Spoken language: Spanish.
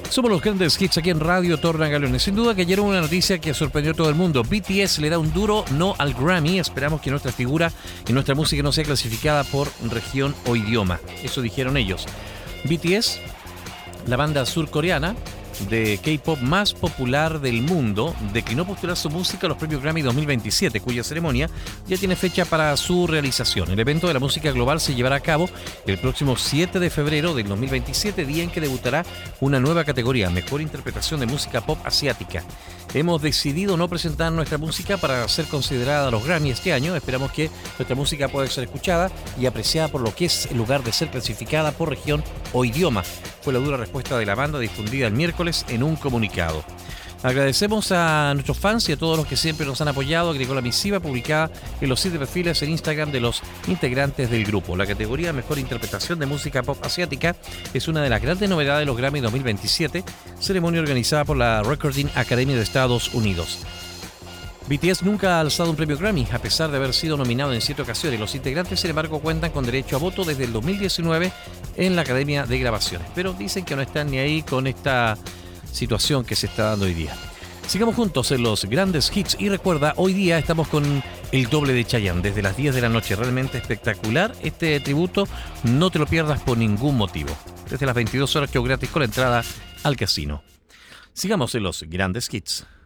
Somos los grandes hits aquí en Radio Tornagalones. Sin duda que ayer hubo una noticia que sorprendió a todo el mundo. BTS le da un duro no al Grammy. Esperamos que nuestra figura y nuestra música no sea clasificada por región o idioma. Eso dijeron ellos. BTS, la banda surcoreana de K-pop más popular del mundo, declinó postular su música a los premios Grammy 2027, cuya ceremonia ya tiene fecha para su realización. El evento de la música global se llevará a cabo el próximo 7 de febrero del 2027, día en que debutará una nueva categoría, Mejor Interpretación de Música Pop Asiática. Hemos decidido no presentar nuestra música para ser considerada a los Grammy este año. Esperamos que nuestra música pueda ser escuchada y apreciada por lo que es, en lugar de ser clasificada por región o idioma. Fue la dura respuesta de la banda difundida el miércoles en un comunicado. Agradecemos a nuestros fans y a todos los que siempre nos han apoyado, agregó la misiva publicada en los 7 perfiles en Instagram de los integrantes del grupo. La categoría Mejor Interpretación de Música Pop Asiática es una de las grandes novedades de los Grammy 2027, ceremonia organizada por la Recording Academy de Estados Unidos. BTS nunca ha alzado un premio Grammy, a pesar de haber sido nominado en 7 ocasiones. Los integrantes, sin embargo, cuentan con derecho a voto desde el 2019 en la Academia de Grabaciones, pero dicen que no están ni ahí con esta situación que se está dando hoy día. Sigamos juntos en los grandes hits y recuerda, hoy día estamos con el doble de Chayanne desde las 10 de la noche, realmente espectacular este tributo, no te lo pierdas por ningún motivo. Desde las 22 horas, show gratis con la entrada al casino. Sigamos en los grandes hits.